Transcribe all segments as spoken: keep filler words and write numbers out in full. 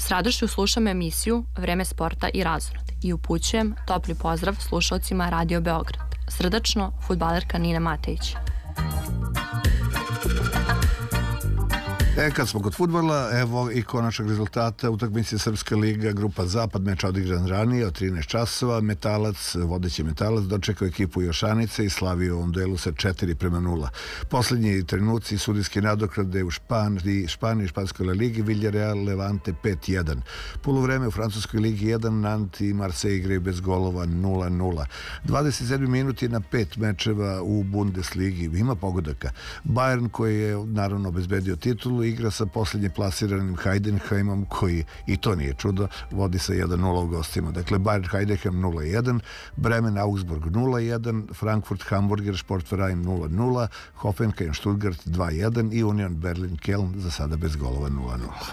S radošću slušam emisiju Vreme sporta i razonode i upućujem topli pozdrav slušalcima Radio Beograd. Srdačno, fudbalerka Nina Matejić. E, kad smo kod fudbala, evo i konačnog rezultata utakmice Srpska liga, grupa Zapad, meč odigran ranije od trinaest časova. Metalac, vodeći Metalac, dočekao ekipu Jošanice i slavio u ovom duelu sa četiri prema nula. Poslednji trenuci sudijski nadoknade u Španiji, Španiji, Španskoj La Ligi, Villarreal, Levante pet jedan. Poluvreme u Francuskoj ligi jedan, Nantes i Marseille igraju bez golova nula nula. dvadeset sedmi minut je na pet mečeva u Bundesligi. Ima pogodaka. Bayern, koji je naravno obezbedio titulu, igra sa posljednje plasiranim Heidenheimom, koji, i to nije čudo, vodi sa jedan nula u gostima. Dakle, Bayern Heidenheim nula jedan, Bremen Augsburg nula jedan, Frankfurt Hamburger Sportverein nula nula, Hoffenheim Stuttgart dva jedan i Union Berlin Köln za sada bez golova nula nula.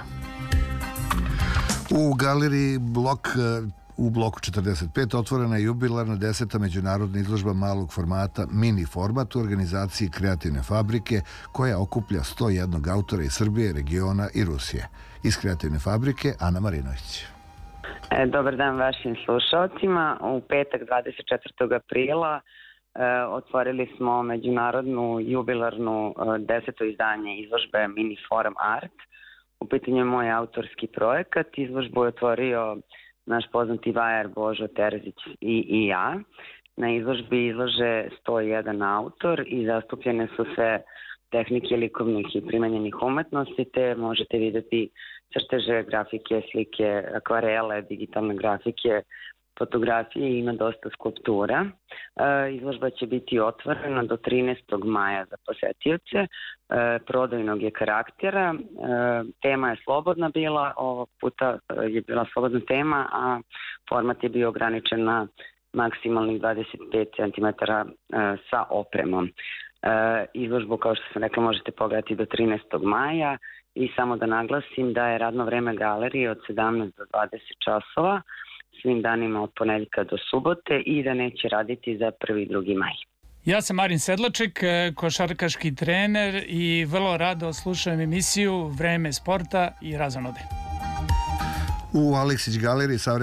U galeriji blok U bloku četrdeset pet otvorena je jubilarna deseta međunarodna izložba malog formata Mini format u organizaciji Kreativne fabrike, koja okuplja sto jednog autora iz Srbije, regiona i Rusije. Iz Kreativne fabrike Ana Marinović. E, dobar dan vašim slušalcima. U petak dvadeset četvrtog aprila e, otvorili smo međunarodnu jubilarnu e, deseto izdanje izložbe Mini Forum Art. U pitanju je moj autorski projekat. Izložbu je otvorio naš poznati vajar Božo Terzić i, i ja. Na izložbi izlože sto jedan autor i zastupljene su sve tehnike likovnih i primenjenih umetnosti, te možete vidjeti crteže, grafike, slike, akvarele, digitalne grafike, fotografije i ima dosta skulptura. E, izložba će biti otvorena do trinaestog maja za posetioce. E, prodajnog je karaktera. E, tema je slobodna bila, ovog puta je bila slobodna tema, a format je bio ograničen na maksimalnih dvadeset pet centimetara e, sa opremom. E, izložbu, kao što sam rekla, možete pogledati do trinaestog maja i samo da naglasim da je radno vreme galerije od sedamnaest do dvadeset časova svim danima od ponedeljka do subote i da neće raditi za prvi i drugi maj. Ja sam Marin Sedlaček, košarkaški trener i vrlo rado slušam emisiju Vreme sporta i razonode. U Aleksić galeriji